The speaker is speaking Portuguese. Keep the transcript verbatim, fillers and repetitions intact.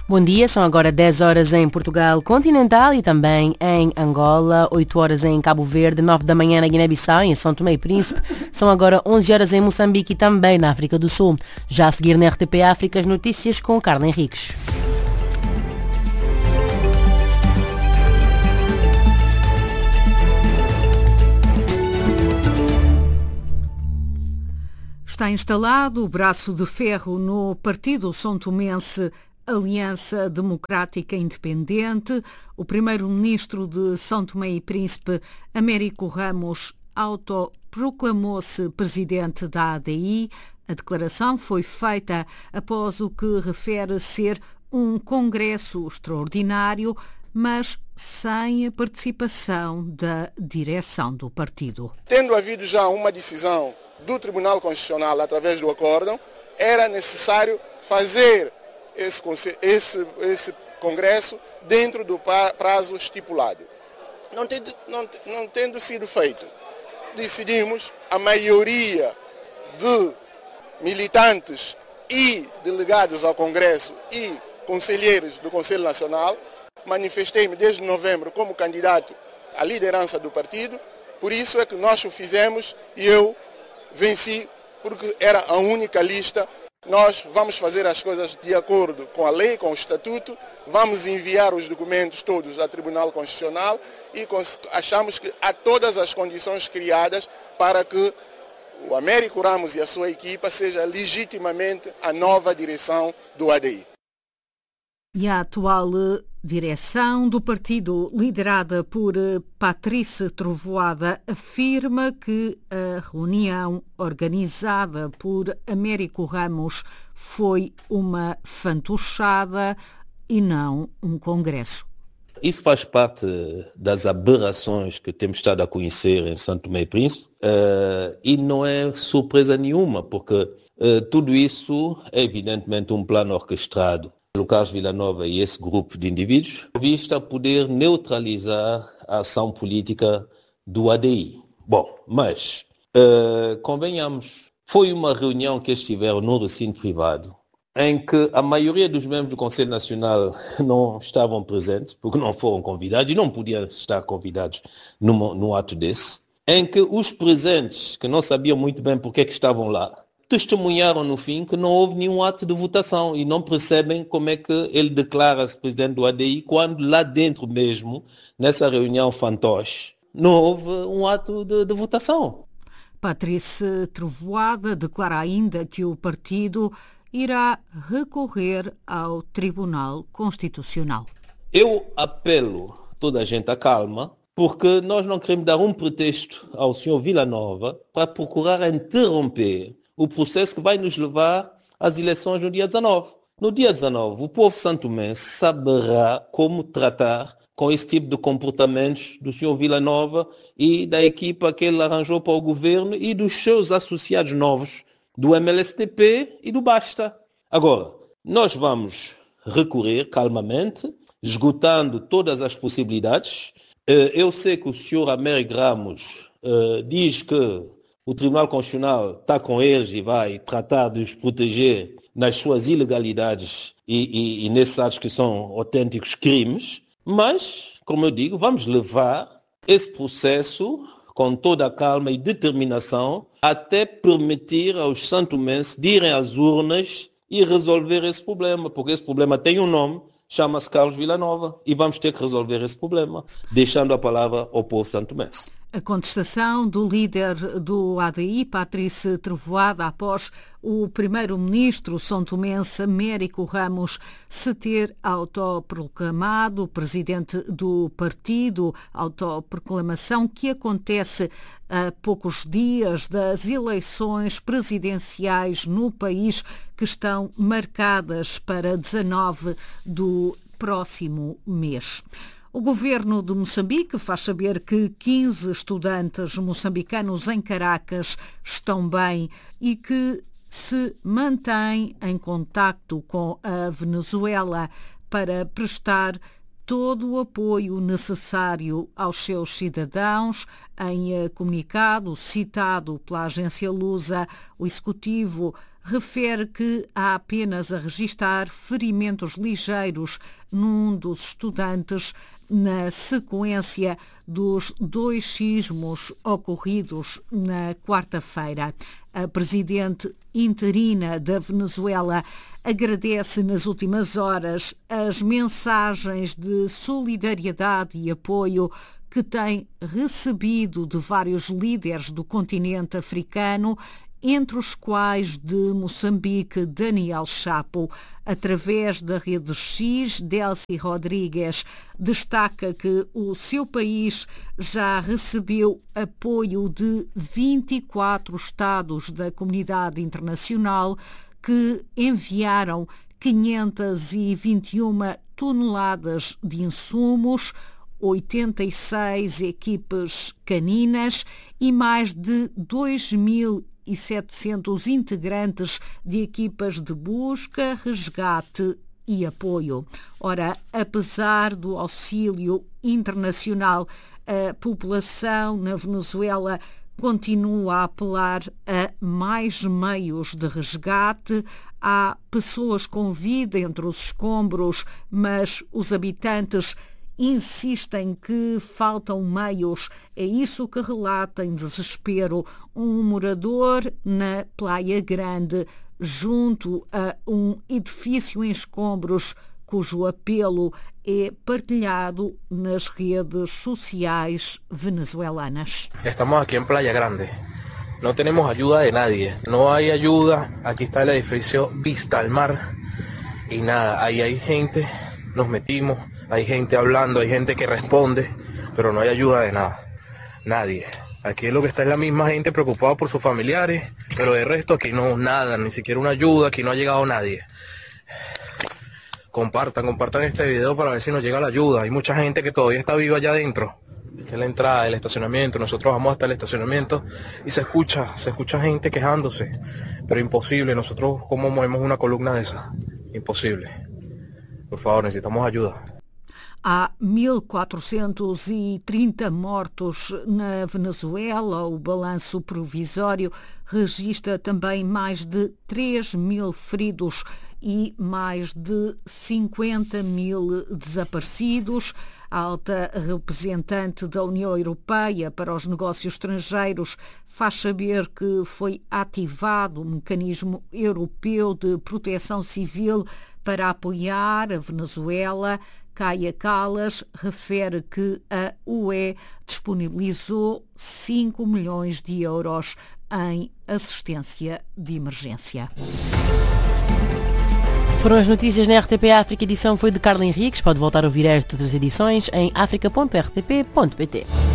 Bom dia, são agora dez horas em Portugal continental e também em Angola, oito horas em Cabo Verde, nove da manhã na Guiné-Bissau e em São Tomé e Príncipe. São agora onze horas em Moçambique e também na África do Sul. Já a seguir na R T P África as notícias com Carla Henriques. Está instalado o braço de ferro no partido são-tomense Aliança Democrática Independente. O primeiro-ministro de São Tomé e Príncipe, Américo Ramos, autoproclamou-se presidente da A D I. A declaração foi feita após o que refere ser um congresso extraordinário, mas sem a participação da direção do partido. Tendo havido já uma decisão do Tribunal Constitucional através do acórdão, era necessário fazer esse, esse, esse congresso dentro do prazo estipulado. Não tendo, não, não tendo sido feito, decidimos, a maioria de militantes e delegados ao Congresso e conselheiros do Conselho Nacional, manifestei-me desde novembro como candidato à liderança do partido, por isso é que nós o fizemos e eu venci, porque era a única lista. Nós vamos fazer as coisas de acordo com a lei, com o estatuto, vamos enviar os documentos todos ao Tribunal Constitucional e achamos que há todas as condições criadas para que o Américo Ramos e a sua equipa seja legitimamente a nova direção do A D I. E a atual direção do partido, liderada por Patrícia Trovoada, afirma que a reunião organizada por Américo Ramos foi uma fantochada e não um congresso. Isso faz parte das aberrações que temos estado a conhecer em São Tomé e Príncipe uh, e não é surpresa nenhuma, porque uh, tudo isso é evidentemente um plano orquestrado pelo Carlos Villanova e esse grupo de indivíduos, vista poder neutralizar a ação política do A D I. Bom, mas, uh, convenhamos, foi uma reunião que eles tiveram num recinto privado, em que a maioria dos membros do Conselho Nacional não estavam presentes, porque não foram convidados, e não podiam estar convidados num, num ato desse, em que os presentes, que não sabiam muito bem porque é que estavam lá, testemunharam no fim que não houve nenhum ato de votação e não percebem como é que ele declara-se presidente do A D I quando lá dentro mesmo, nessa reunião fantoche, não houve um ato de, de votação. Patrícia Trovoada declara ainda que o partido irá recorrer ao Tribunal Constitucional. Eu apelo toda a gente a calma, porque nós não queremos dar um pretexto ao senhor Villanova para procurar interromper o processo que vai nos levar às eleições no dia dezanove. No dia dezanove, o povo santomense saberá como tratar com esse tipo de comportamentos do senhor Villanova e da equipa que ele arranjou para o governo e dos seus associados novos do M L S T P e do Basta. Agora, nós vamos recorrer calmamente, esgotando todas as possibilidades. Eu sei que o senhor Américo Ramos diz que o Tribunal Constitucional está com eles e vai tratar de os proteger nas suas ilegalidades e, e, e nesses atos que são autênticos crimes. Mas, como eu digo, vamos levar esse processo com toda a calma e determinação até permitir aos santomenses de irem às urnas e resolver esse problema, porque esse problema tem um nome, chama-se Carlos Villanova, e vamos ter que resolver esse problema, deixando a palavra ao povo santomense. A contestação do líder do A D I, Patrícia Trovoada, após o primeiro-ministro são-tomense Américo Ramos se ter autoproclamado presidente do partido, autoproclamação que acontece a poucos dias das eleições presidenciais no país, que estão marcadas para dezanove do próximo mês. O governo de Moçambique faz saber que quinze estudantes moçambicanos em Caracas estão bem e que se mantém em contacto com a Venezuela para prestar todo o apoio necessário aos seus cidadãos. Em comunicado citado pela agência Lusa, o executivo refere que há apenas a registar ferimentos ligeiros num dos estudantes na sequência dos dois sismos ocorridos na quarta-feira. A presidente interina da Venezuela agradece nas últimas horas as mensagens de solidariedade e apoio que tem recebido de vários líderes do continente africano, entre os quais de Moçambique, Daniel Chapo. Através da rede X, Delcy Rodrigues destaca que o seu país já recebeu apoio de vinte e quatro Estados da comunidade internacional que enviaram quinhentas e vinte e uma toneladas de insumos, oitenta e seis equipes caninas e mais de dois mil e setecentos integrantes de equipas de busca, resgate e apoio. Ora, apesar do auxílio internacional, a população na Venezuela continua a apelar a mais meios de resgate. Há pessoas com vida entre os escombros, mas os habitantes insistem que faltam meios. É isso que relata em desespero um morador na Praia Grande, junto a um edifício em escombros, cujo apelo é partilhado nas redes sociais venezuelanas. Estamos aqui em Praia Grande. No tenemos ayuda de nadie. No hay ayuda. Aquí está el edificio Vista al Mar. Y nada, ahí hay gente. Nos metimos. Hay gente hablando, hay gente que responde, pero no hay ayuda de nada. Nadie. Aquí lo que está es la misma gente preocupada por sus familiares, pero de resto aquí no nada, ni siquiera una ayuda, aquí no ha llegado nadie. Compartan, compartan este video para ver si nos llega la ayuda. Hay mucha gente que todavía está viva allá adentro. Esta es la entrada del estacionamiento, nosotros vamos hasta el estacionamiento y se escucha, se escucha gente quejándose, pero imposible. Nosotros, ¿cómo movemos una columna de esa? Imposible. Por favor, necesitamos ayuda. Há mil quatrocentos e trinta mortos na Venezuela. O balanço provisório registra também mais de três mil feridos e mais de cinquenta mil desaparecidos. A alta representante da União Europeia para os negócios estrangeiros faz saber que foi ativado o mecanismo europeu de proteção civil para apoiar a Venezuela. Kaja Kallas refere que a U E disponibilizou cinco milhões de euros em assistência de emergência. Foram as notícias na R T P África. A edição foi de Carla Henriques. Pode voltar a ouvir estas outras edições em africa ponto r t p ponto p t.